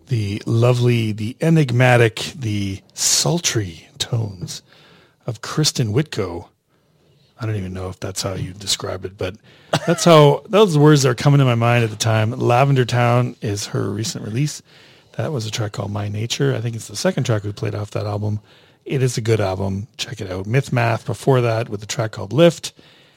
the lovely, the enigmatic, the sultry tones of Kristen Whitko. I don't even know if that's how you describe it, but that's how those words are coming to my mind at the time. Lavender Town is her recent release. That was a track called My Nature. I think it's the second track we played off that album. It is a good album. Check it out. Myth Math before that with a track called Lift.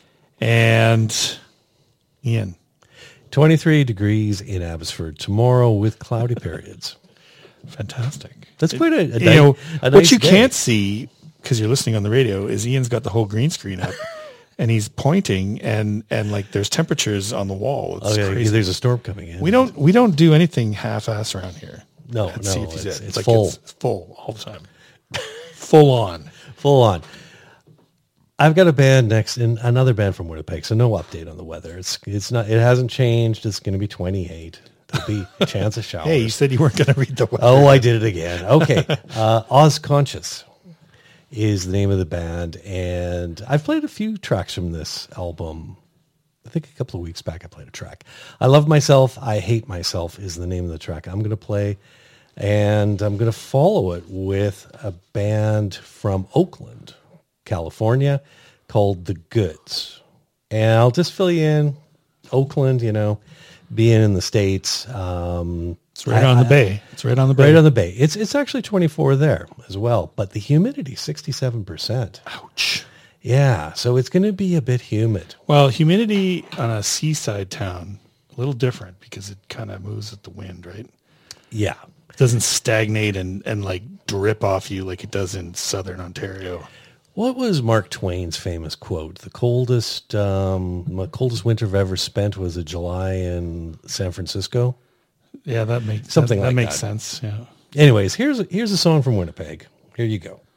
And Ian. 23 degrees in Abbotsford tomorrow with cloudy periods. Fantastic. That's quite a what nice you day. can't see because you're listening on the radio is Ian's got the whole green screen up and he's pointing and like there's temperatures on the wall. It's crazy. There's a storm coming in. We don't do anything half-ass around here. No, at no, CFZ. it's full. It's full all the time. Full on. Full on. I've got a band next, and another band from Winnipeg. So no update on the weather. It's not. It hasn't changed. It's going to be 28. There'll be a chance of showers. Hey, you said you weren't going to read the weather. Oh, I did it again. Okay, Oz Conscious is the name of the band, and I've played a few tracks from this album. I think a couple of weeks back I played a track. I Love Myself, I Hate Myself is the name of the track I'm going to play, and I'm going to follow it with a band from Oakland, California, called The Goods. And I'll just fill you in. Oakland, being in the States. It's right on the bay. It's right on the bay. Right on the bay. It's actually 24 there as well, but the humidity 67%. Ouch. Yeah, so it's going to be a bit humid. Well, humidity on a seaside town, a little different because it kind of moves with the wind, right? Yeah. It doesn't stagnate and like drip off you like it does in southern Ontario. What was Mark Twain's famous quote? The coldest winter I've ever spent was a July in San Francisco. Yeah, that makes Something that like makes that. sense. Yeah. Anyways, here's a song from Winnipeg. Here you go.